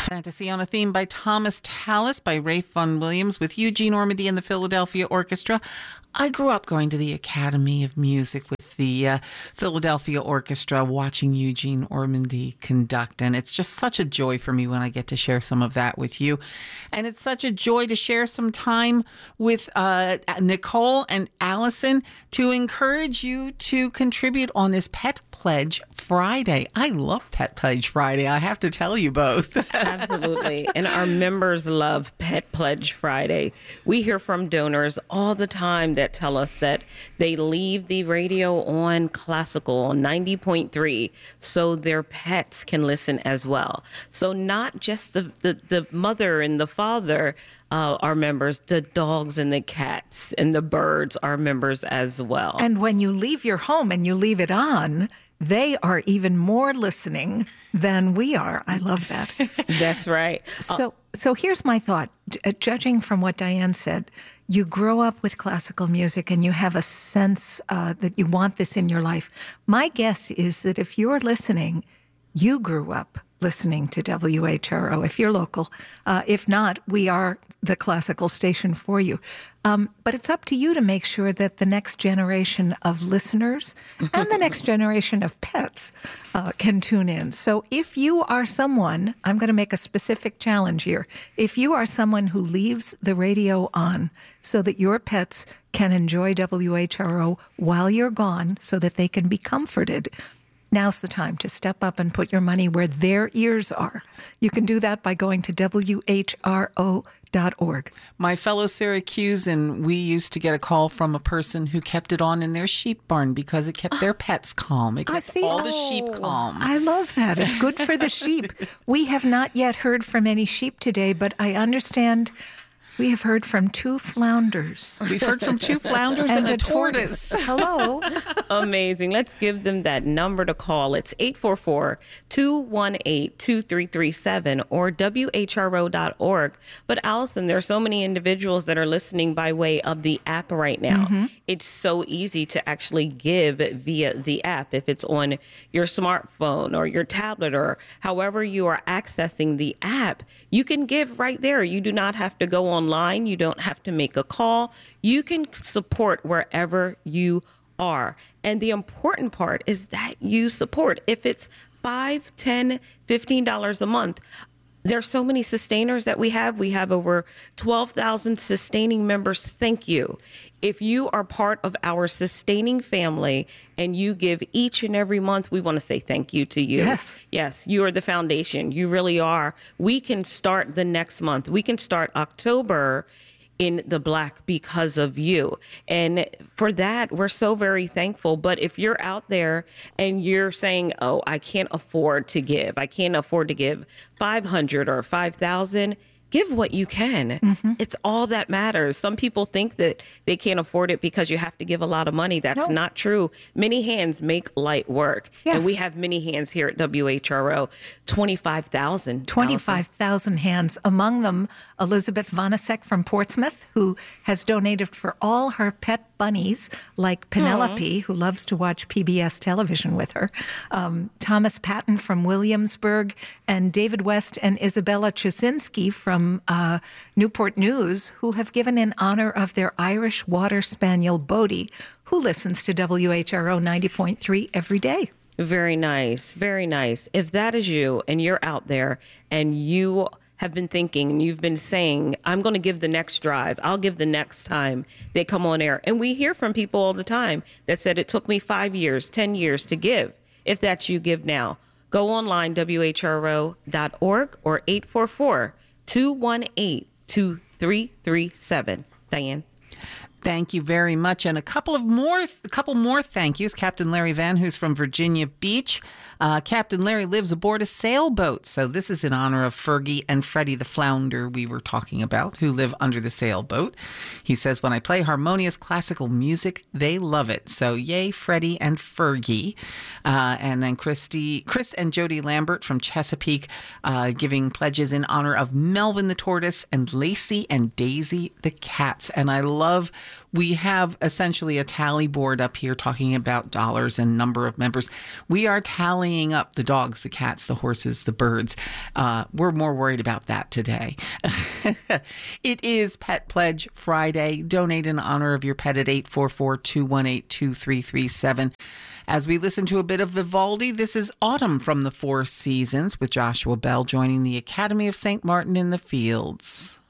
Fantasy on a Theme by Thomas Tallis by Rafe Vaughan Williams with Eugene Ormandy and the Philadelphia Orchestra. I grew up going to the Academy of Music with the Philadelphia Orchestra, watching Eugene Ormandy conduct. And it's just such a joy for me when I get to share some of that with you. And it's such a joy to share some time with Nicole and Allison to encourage you to contribute on this Pet Pledge Friday. I love Pet Pledge Friday. I have to tell you both. Absolutely. And our members love Pet Pledge Friday. We hear from donors all the time that tell us that they leave the radio on classical on 90.3 so their pets can listen as well. So not just the mother and the father are members, the dogs and the cats and the birds are members as well. And when you leave your home and you leave it on, they are even more listening than we are. I love that. That's right. So here's my thought. Judging from what Diane said, you grow up with classical music and you have a sense that you want this in your life. My guess is that if you're listening, you grew up listening to WHRO, if you're local. If not, we are the classical station for you. But it's up to you to make sure that the next generation of listeners and the next generation of pets can tune in. So if you are someone, I'm going to make a specific challenge here. If you are someone who leaves the radio on so that your pets can enjoy WHRO while you're gone so that they can be comforted, now's the time to step up and put your money where their ears are. You can do that by going to WHRO.org. My fellow Syracusan, we used to get a call from a person who kept it on in their sheep barn because it kept their pets calm. It kept all the sheep calm. I love that. It's good for the sheep. We have not yet heard from any sheep today, but I understand we have heard from 2 flounders. We've heard from 2 flounders and a tortoise. Hello. Amazing. Let's give them that number to call. It's 844-218-2337 or WHRO.org. But Allison, there are so many individuals that are listening by way of the app right now. Mm-hmm. It's so easy to actually give via the app. If it's on your smartphone or your tablet or however you are accessing the app, you can give right there. You do not have to go online. You don't have to make a call. You can support wherever you are. And the important part is that you support. If it's $5, $10, $15 a month, there's so many sustainers that we have. We have over 12,000 sustaining members. Thank you. If you are part of our sustaining family and you give each and every month, we want to say thank you to you. Yes. Yes, you are the foundation. You really are. We can start the next month. We can start October in the black because of you. And for that, we're so very thankful. But if you're out there and you're saying, oh, I can't afford to give, I can't afford to give 500 or 5,000, give what you can. Mm-hmm. It's all that matters. Some people think that they can't afford it because you have to give a lot of money. That's not true. Many hands make light work. Yes. And we have many hands here at WHRO, 25,000. 25,000 hands. Among them, Elizabeth Vonasek from Portsmouth, who has donated for all her pet bunnies, like Penelope, who loves to watch PBS television with her, Thomas Patton from Williamsburg, and David West and Isabella Chasinski from Newport News, who have given in honor of their Irish Water Spaniel, Bodhi, who listens to WHRO 90.3 every day. Very nice. Very nice. If that is you and you're out there and you have been thinking and you've been saying, I'm going to give the next drive, I'll give the next time they come on air. And we hear from people all the time that said it took me 5 years, 10 years to give. If that's you, give now. Go online, WHRO.org or 844-218-2337. Diane. Thank you very much. And a couple more thank yous. Captain Larry Van, who's from Virginia Beach. Captain Larry lives aboard a sailboat. So this is in honor of Fergie and Freddie the flounder we were talking about, who live under the sailboat. He says, when I play harmonious classical music, they love it. So yay, Freddie and Fergie. And then Chris and Jody Lambert from Chesapeake, giving pledges in honor of Melvin the tortoise and Lacey and Daisy the cats. And I love we have essentially a tally board up here talking about dollars and number of members. We are tallying up the dogs, the cats, the horses, the birds. We're more worried about that today. It is Pet Pledge Friday. Donate in honor of your pet at 844-218-2337. As we listen to a bit of Vivaldi, this is Autumn from the Four Seasons with Joshua Bell joining the Academy of St. Martin in the Fields.